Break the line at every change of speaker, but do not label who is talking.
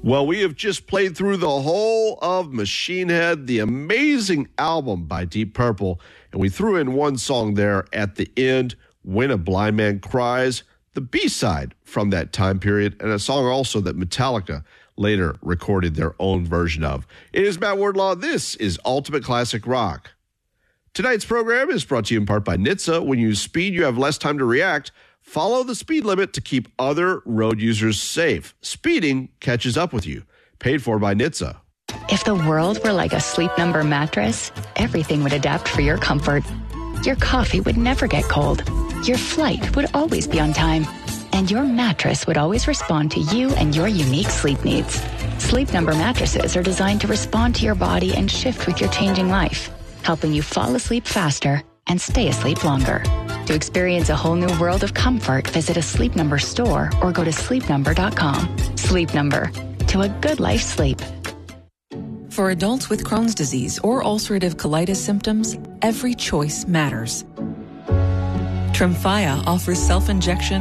Well, we have just played through the whole of Machine Head, the amazing album by Deep Purple, and we threw in one song there at the end, When a Blind Man Cries, the B-side from that time period, and a song also that Metallica later recorded their own version of. It is Matt Wardlaw. This is Ultimate Classic Rock. Tonight's program is brought to you in part by NHTSA. When you use speed, you have less time to react. Follow the speed limit to keep other road users safe. Speeding catches up with you. Paid for by NHTSA.
If the world were like a Sleep Number mattress, everything would adapt for your comfort. Your coffee would never get cold. Your flight would always be on time. And your mattress would always respond to you and your unique sleep needs. Sleep Number mattresses are designed to respond to your body and shift with your changing life, helping you fall asleep faster and stay asleep longer. To experience a whole new world of comfort, visit a Sleep Number store or go to sleepnumber.com. Sleep Number. To a good life sleep.
For adults with Crohn's disease or ulcerative colitis symptoms, every choice matters. Tremfya offers self-injection